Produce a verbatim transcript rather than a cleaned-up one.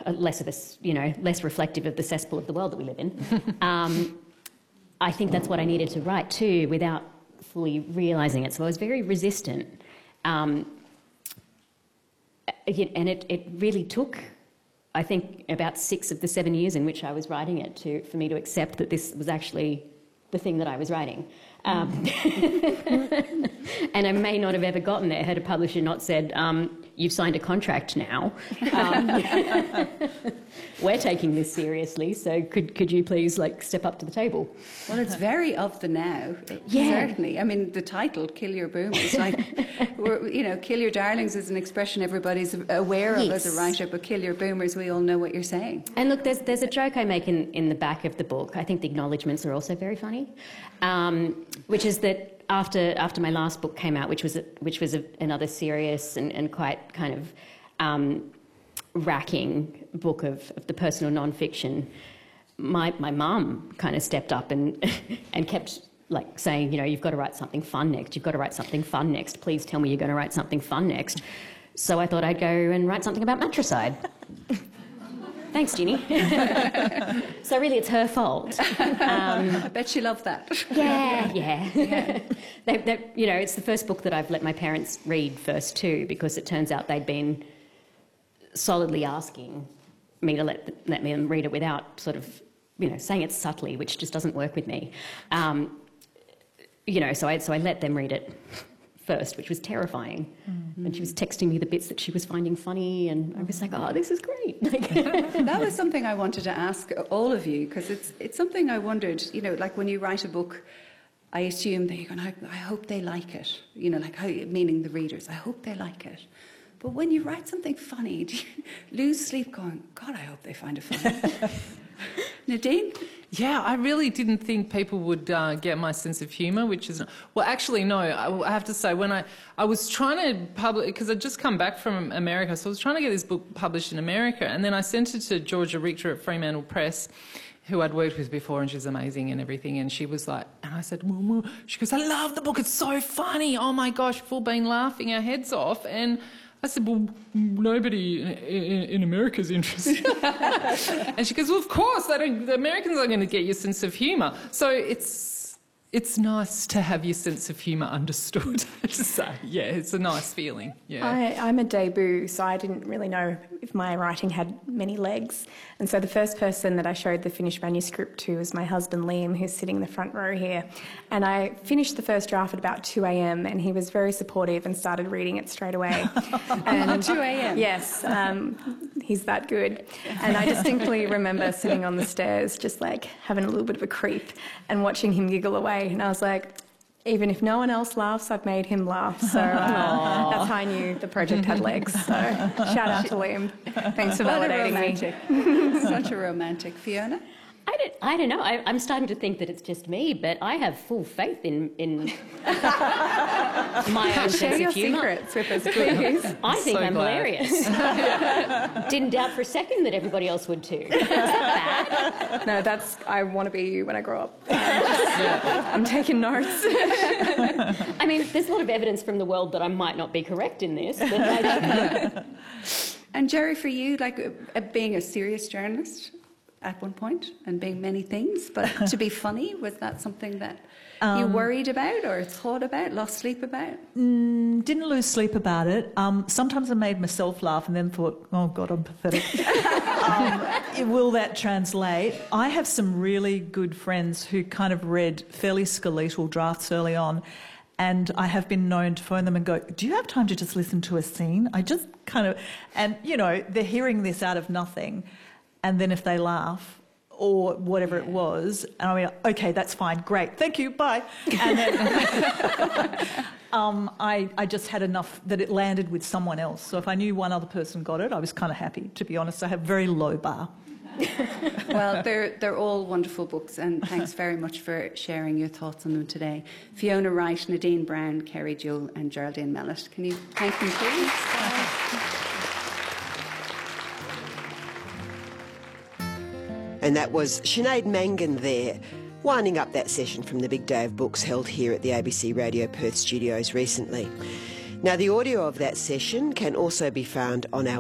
less of a, you know, less reflective of the cesspool of the world that we live in. um, I think that's what I needed to write too, without fully realising it. So I was very resistant. Um, and it, it really took, I think, about six of the seven years in which I was writing it to, for me to accept that this was actually the thing that I was writing. Um, and I may not have ever gotten there had a publisher not said, um, you've signed a contract now. Um, we're taking this seriously, so could could you please like step up to the table? Well, it's very of the now, yeah. certainly. I mean, the title, Kill Your Boomers, like, we're, you know, Kill Your Darlings is an expression everybody's aware of yes. as a writer, but Kill Your Boomers, we all know what you're saying. And look, there's there's a joke I make in, in the back of the book. I think the acknowledgements are also very funny, um, which is that after after my last book came out, which was a, which was a, another serious and, and quite kind of um, racking book of, of the personal non-fiction, my my mum kind of stepped up and and kept like saying, you know, you've got to write something fun next. You've got to write something fun next. Please tell me you're going to write something fun next. So I thought I'd go and write something about matricide. Thanks, Ginny. So really, it's her fault. Um, I bet she loved that. Yeah, yeah. yeah. they, they, you know, it's the first book that I've let my parents read first too, because it turns out they'd been solidly asking me to let let me read it without sort of, you know, saying it subtly, which just doesn't work with me. Um, you know, so I so I let them read it first, which was terrifying. Mm-hmm. And she was texting me the bits that she was finding funny, and I was like, oh, this is great. That was something I wanted to ask all of you, because it's it's something I wondered, you know, like when you write a book, I assume that you're going to, I hope they like it, you know, like how, meaning the readers, I hope they like it. But when you write something funny, do you lose sleep going, God, I hope they find it funny? Nadine? Yeah, I really didn't think people would uh, get my sense of humour, which is... Well, actually, no, I, I have to say, when I... I was trying to publish... Because I'd just come back from America, so I was trying to get this book published in America, and then I sent it to Georgia Richter at Fremantle Press, who I'd worked with before, and she's amazing and everything, and she was like... And I said, Moo, Moo. She goes, I love the book, it's so funny. Oh, my gosh, we've all been laughing our heads off, and... I said, well, nobody in, in, in America's interested. And she goes, well, of course, they don't, the Americans are going to get your sense of humour. So it's it's nice to have your sense of humour understood, to say. Yeah, it's a nice feeling. Yeah. I, I'm a debut, so I didn't really know if my writing had many legs. And so the first person that I showed the finished manuscript to was my husband, Liam, who's sitting in the front row here. And I finished the first draft at about two a m, and he was very supportive and started reading it straight away. And two a m? Yes, um, he's that good. And I distinctly remember sitting on the stairs just like having a little bit of a creep and watching him giggle away. And I was like, even if no one else laughs, I've made him laugh. So uh, that's how I knew the project had legs. So shout out to Liam. Thanks for validating me. Such a romantic. Fiona? I don't, I don't know. I, I'm starting to think that it's just me, but I have full faith in, in my own sense Share your of humour. secrets with us, please. I think So I'm glad. hilarious. Didn't doubt for a second that everybody else would too. Is that bad? No, that's, I want to be you when I grow up. I'm, just, I'm taking notes. I mean, there's a lot of evidence from the world that I might not be correct in this. But I don't know. And Jerry, for you, like uh, being a serious journalist at one point and being many things, but to be funny, was that something that um, you worried about or thought about, lost sleep about? Mm, didn't lose sleep about it. Um, sometimes I made myself laugh and then thought, oh God, I'm pathetic. um, will that translate? I have some really good friends who kind of read fairly skeletal drafts early on, and I have been known to phone them and go, do you have time to just listen to a scene? I just kind of... And, you know, they're hearing this out of nothing. And then if they laugh or whatever it was, and I mean, okay, that's fine, great, thank you, bye. And then um, I, I just had enough that it landed with someone else. So if I knew one other person got it, I was kind of happy, to be honest. I have a very low bar. Well, they're, they're all wonderful books, and thanks very much for sharing your thoughts on them today. Fiona Wright, Nadine Brown, Kerry Jewell and Geraldine Mellett. Can you thank them, please? And that was Sinead Mangan there, winding up that session from the Big Day of Books held here at the A B C Radio Perth studios recently. Now, the audio of that session can also be found on our